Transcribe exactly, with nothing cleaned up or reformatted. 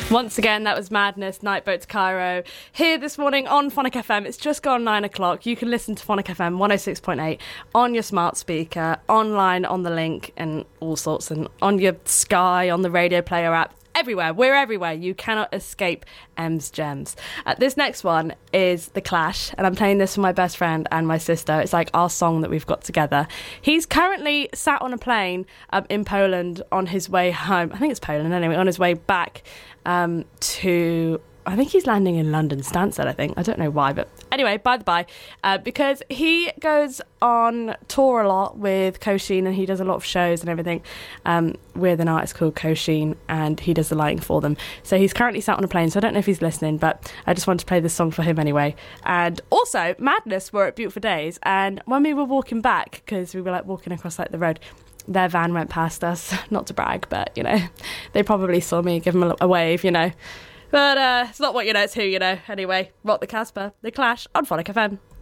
Once again, that was Madness, Nightboat to Cairo. Here this morning on Phonic F M. It's just gone nine o'clock. You can listen to Phonic F M one oh six point eight on your smart speaker, online on the link and all sorts, and on your Sky, on the Radio Player app. Everywhere. We're everywhere. You cannot escape M's Gems. Uh, this next one is The Clash, and I'm playing this for my best friend and my sister. It's like our song that we've got together. He's currently sat on a plane um, in Poland on his way home. I think it's Poland anyway, on his way back um, to... I think he's landing in London Stansted, I think. I don't know why, but anyway, by the by, uh, because he goes on tour a lot with Kosheen and he does a lot of shows and everything um, with an artist called Kosheen, and he does the lighting for them. So he's currently sat on a plane, so I don't know if he's listening, but I just wanted to play this song for him anyway. And also, Madness were at Beautiful Days, and when we were walking back, because we were like walking across like the road, their van went past us. Not to brag, but, you know, they probably saw me give them a, a wave, you know. But uh, it's not what you know, it's who you know. Anyway, Rock the Casbah, The Clash on Phonic F M.